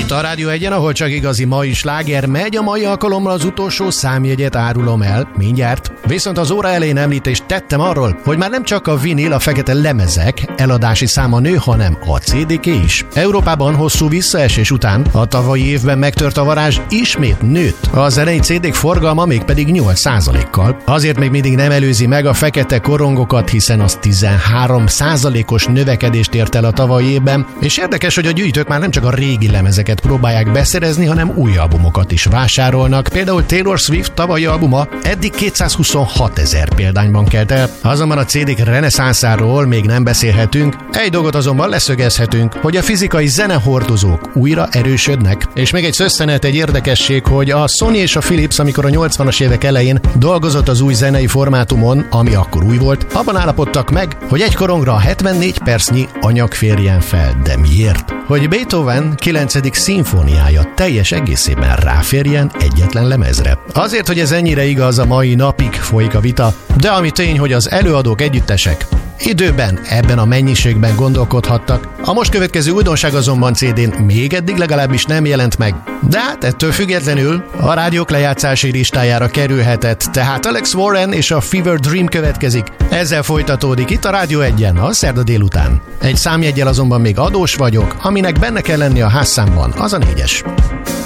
Itt a Rádió Egyen, ahol csak igazi mai sláger megy, a mai alkalommal az utolsó számjegyet árulom el, mindjárt. Viszont az óra elején említést tettem arról, hogy már nem csak a vinil, a fekete lemezek eladási száma nő, hanem a CD-ké is. Európában hosszú visszaesés után a tavalyi évben megtört a varázs ismét nőtt. A zenei CD-k forgalma mégpedig 8%-kal. Azért még mindig nem előzi meg a fekete korongokat, hiszen az 13%-os növekedést ért el a tavalyi évben, és érdekes, hogy a gyűjtők már nem csak a régi lemezeket próbálják beszerezni, hanem új albumokat is vásárolnak. Például Taylor Swift tavalyi albuma eddig 226 000 példányban kelt el, azonban a CD-k reneszánszáról még nem beszélhetünk. Egy dolgot azonban leszögezhetünk, hogy a fizikai zenehordozók újra erősödnek. És még egy szösszenet, egy érdekesség, hogy a Sony és a Philips, amikor a 80-as évek elején dolgozott az új zenei formátumon, ami akkor új volt, abban állapodtak meg, hogy egy korongra 74 percnyi anyag férjen fel. De miért? Hogy Beethoven 9. szimfóniája teljes egészében ráférjen egyetlen lemezre. Azért, hogy ez ennyire igaz, a mai napig folyik a vita, de ami tény, hogy az előadók, együttesek időben ebben a mennyiségben gondolkodhattak. A most következő újdonság azonban CD-n még eddig legalábbis nem jelent meg. De hát ettől függetlenül a rádiók lejátszási listájára kerülhetett, tehát Alex Warren és a Fever Dream következik. Ezzel folytatódik itt a Rádió Egyen a szerda délután. Egy számjeggyel azonban még adós vagyok, aminek benne kell lenni a házszámban, az a 4-es.